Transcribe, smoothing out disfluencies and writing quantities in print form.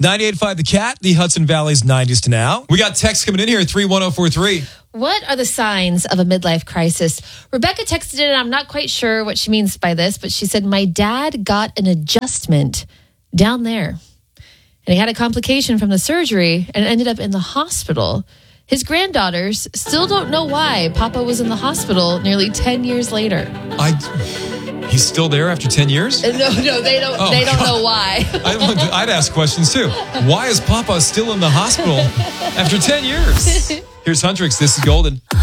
98.5 The Cat, the Hudson Valley's 90s to now. We got text coming in here, 31043. What are the signs of a midlife crisis? Rebecca texted in, and I'm not quite sure what she means by this, but she said, my dad got an adjustment down there. And he had a complication from the surgery and ended up in the hospital. His granddaughters still don't know why Papa was in the hospital nearly 10 years later. He's still there after 10 years? No, they don't. Oh, they don't God. know why. I'd ask questions too. Why is Papa still in the hospital after 10 years? Here's Huntrix. This is Golden.